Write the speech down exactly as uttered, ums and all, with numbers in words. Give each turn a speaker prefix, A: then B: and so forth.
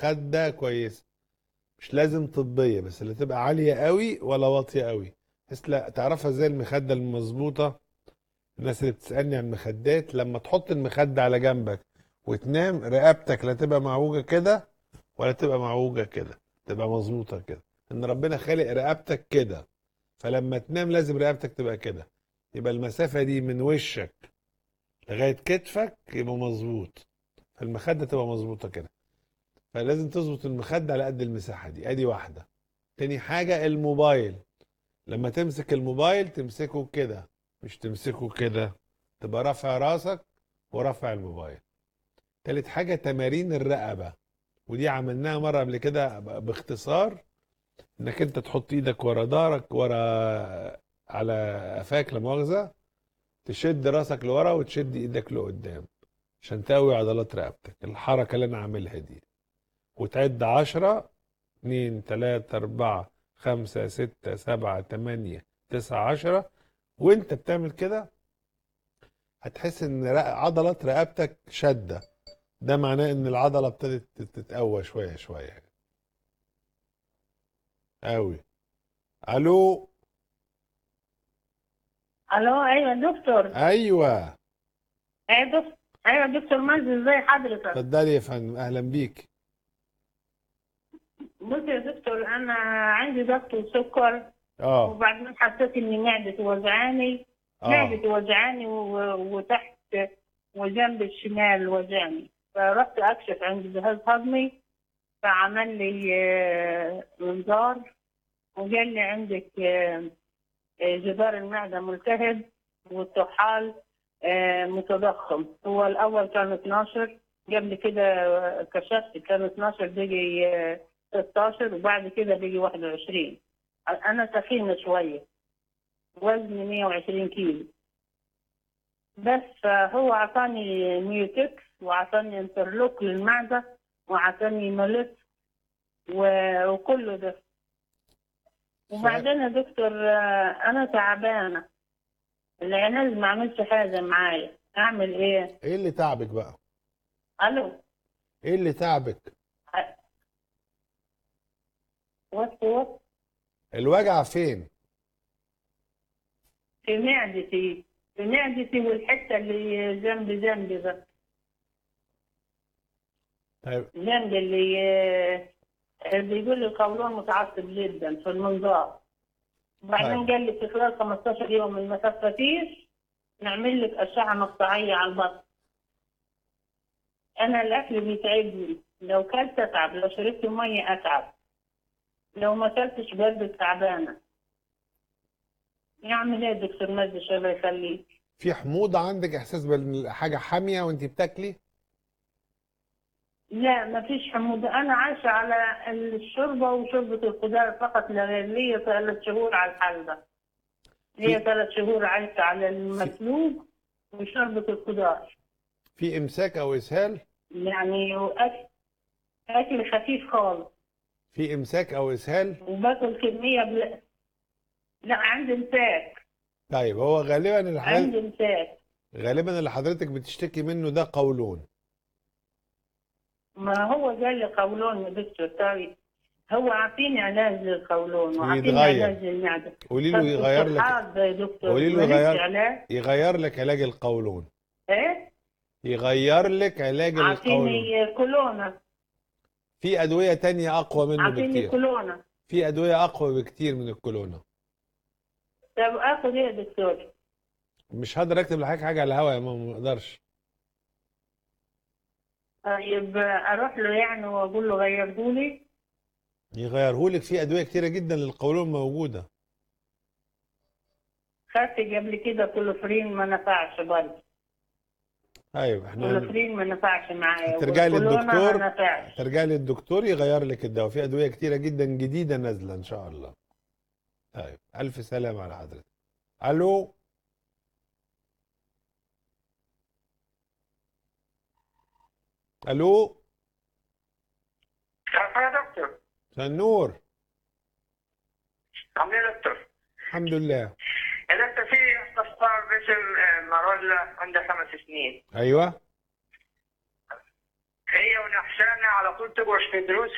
A: مخدة كويسة، مش لازم طبية، بس اللي تبقى عالية قوي ولا واطية قوي، بس لا تعرفها زي المخدة المظبوطة. الناس اللي بتسألني عن المخدات، لما تحط المخدة على جنبك وتنام، رقبتك لا تبقى معوجة كده ولا تبقى معوجة كده، تبقى مظبوطة كده، ان ربنا خالق رقبتك كده، فلما تنام لازم رقبتك تبقى كده، يبقى المسافة دي من وشك لغاية كتفك يبقى مظبوط، فالمخدة تبقى مظبوطة كده. فلازم تظبط المخدة على قد المساحة دي، ادي واحدة. تاني حاجة الموبايل، لما تمسك الموبايل تمسكه كده، مش تمسكه كده، تبقى رافع راسك ورافع الموبايل. تالت حاجة تمارين الرقبة، ودي عملناها مرة قبل كده باختصار، انك انت تحط ايدك ورا دارك، ورا على قفاك لا مؤاخذة، تشد راسك لورا وتشد ايدك لقدام عشان تقوي عضلات رقبتك، الحركة اللي انا عاملها دي، وتعد عشرة، اتنين تلاتة اربعة خمسة ستة سبعة تمانية تسعة عشرة. وانت بتعمل كده هتحس ان رق- عضلات رقبتك شدة، ده معناه ان العضلة ابتدت تتقوى شوية شوية قوي. الو.
B: الو، ايوه دكتور.
A: ايوه.
B: ايوه دكتور. ايوه دكتور مجدي، ازي حضرتك؟
A: اتفضلي يا فندم، اهلا بيك.
B: بص يا دكتور، انا عندي ضغط وسكر،
A: اه.
B: وبعدين حسيت ان معدتي وجعاني.
A: اه.
B: معدتي وجعاني و- وتحت وجنب الشمال وجعني، فرحت اكشف عند جهاز هضمي، فعمل لي آه، منظار، وقال لي عندك آه، آه، جدار المعده ملتهب، والطحال آه، متضخم. هو الاول كان اتناشر، قبل كده كشفت كان اتناشر، بيجي آه، ستاشر، وبعد كده بيجي واحد وعشرين. انا تخينه شويه، وزني مية وعشرين كيلو. بس هو اعطاني ميوتكس، واعطاني انترلوك للمعده، واعطاني ملت و- وكله ده.
A: سؤال.
B: وبعدين يا دكتور آه، انا تعبانه، العنز ما عملش حاجه معايا، اعمل ايه؟
A: ايه اللي تعبك بقى؟
B: الو.
A: ايه اللي تعبك؟
B: وات وات
A: الوجع فين؟
B: في معدتي، في معدتي والحته اللي جنب جنبي ده،
A: طيب.
B: جنب اللي آه، بيقول لي القولون متعصب جدا في المنظار.
A: طيب.
B: وبعدين قال لي في خلال خمستاشر يوم من ما تخفتيش نعمل لك اشعه مقطعيه على البطن. انا الاكل بيتعبني، لو كلت اتعب، لو شربت ميه اتعب، لو ما اكلتش برضه تعبانه. يعمل ايه دكتور مجدي، الله يخليك؟
A: في حموضة عندك، احساس بالحاجة حامية وانت بتاكلي؟
B: لا، ما فيش حموضة، أنا عايشة على الشوربة وشوربة الخضار فقط لا غير. ليا ثلاث شهور على الحال ده، ليا
A: في
B: ثلاث شهور عايشة على
A: في
B: المسلوق وشوربة الخضار.
A: في امساك او اسهال؟
B: يعني وأكل أكل خفيف خالص،
A: في امساك او اسهال؟
B: وباكل كمية بلا. لا، عندي امساك.
A: طيب، هو غالبا اللي حضرتك
B: عندي امساك.
A: غالبا اللي حضرتك بتشتكي منه ده قولون.
B: ما هو قال لي قولون يا دكتور. طيب، هو عاطيني علاج للقولون وعاطيني
A: يتغير.
B: علاج للمعدة.
A: قولي له
B: طب
A: يغير لك
B: الطحال ده يا دكتور
A: قولي له
B: ماليش
A: يغير
B: علاج؟
A: يغير لك علاج القولون.
B: ايه؟
A: يغير لك علاج القولون.
B: عاطيني كولونا.
A: في ادويه تانية اقوى منه
B: عاطيني
A: بكتير.
B: كولونا.
A: في ادويه اقوى بكتير من الكولونا.
B: طب اخد ايه يا دكتور؟
A: مش هقدر اكتب لحضرتك حاجه على الهوا يا ماما، ما اقدرش.
B: طيب اروح له يعني واقول له غيرهولي؟
A: يغيرهولك، في ادويه كتيره جدا للقولون موجوده.
B: خدت قبل كده كولوفرين ما نفعش برضه.
A: ايوه، احنا
B: كولوفرين ما نفعش معايا،
A: هترجعي
B: والكولونا ما
A: للدكتور
B: نفعش.
A: هترجعي للدكتور يغير لك الدواء، في ادويه كتيره جدا جديده نازله ان شاء الله. طيب، الف سلامه على حضرتك. الو. الو.
C: كيف يا دكتور؟
A: مساء النور.
C: عامل ايه يا دكتور؟
A: الحمد لله.
C: يا دكتور، في استفسار باسم آه، مارولا عندها خمس سنين.
A: ايوه.
C: هي ونحشانة على طول تقعد في دروس